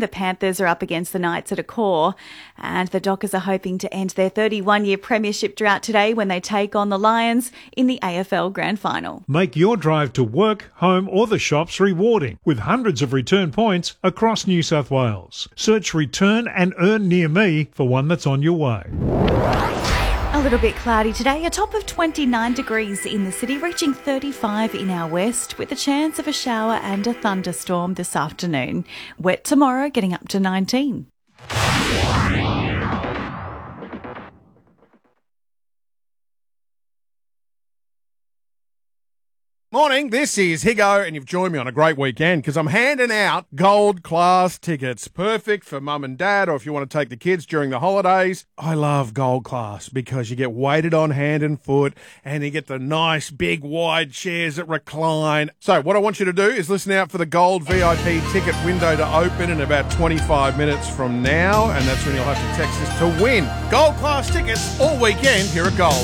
The Panthers are up against the Knights at Accor, and the Dockers are hoping to end their 31-year premiership drought today when they take on the Lions in the AFL Grand Final. Make your drive to work, home or the shops rewarding with hundreds of return points across New South Wales. Search Return and Earn Near Me for one that's on your way. A little bit cloudy today, a top of 29 degrees in the city, reaching 35 in our west, with a chance of a shower and a thunderstorm this afternoon. Wet tomorrow, getting up to 19. Morning, this is Higo, and you've joined me on a great weekend because I'm handing out gold class tickets. Perfect for mum and dad, or if you want to take the kids during the holidays. I love gold class because you get weighted on hand and foot, and you get the nice big wide chairs that recline. So what I want you to do is listen out for the gold VIP ticket window to open in about 25 minutes from now, and that's when you'll have to text us to win gold class tickets all weekend here at Gold.